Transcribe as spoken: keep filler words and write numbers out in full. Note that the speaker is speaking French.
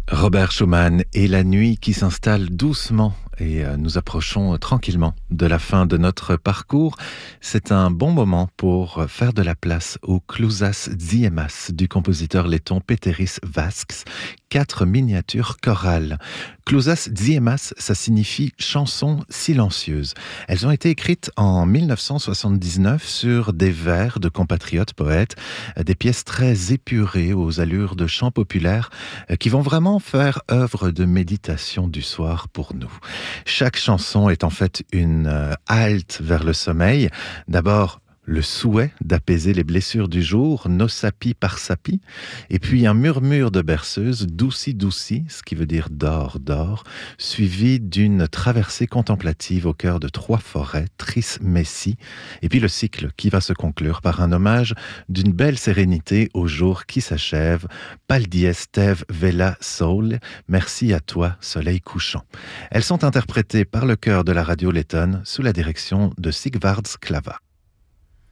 Robert Schumann et la nuit qui s'installe doucement et nous approchons tranquillement de la fin de notre parcours. C'est un bon moment pour faire de la place au Klusas Ziemas du compositeur letton Péteris Vasks, quatre miniatures chorales. Klusas Ziemas, ça signifie chanson silencieuse. Elles ont été écrites en mille neuf cent soixante-dix-neuf sur des vers de compatriotes poètes, des pièces très épurées aux allures de chants populaires qui vont vraiment faire œuvre de méditation du soir pour nous. Chaque chanson est en fait une euh, halte vers le sommeil. D'abord, le souhait d'apaiser les blessures du jour, nos sapi par sapi, et puis un murmure de berceuse, douci douci, ce qui veut dire dors, dors, suivi d'une traversée contemplative au cœur de trois forêts, Tris Messi, et puis le cycle qui va se conclure par un hommage d'une belle sérénité au jour qui s'achève, Pal dies tev vela sol, merci à toi, soleil couchant. Elles sont interprétées par le chœur de la radio lettonne sous la direction de Sigvards Klava.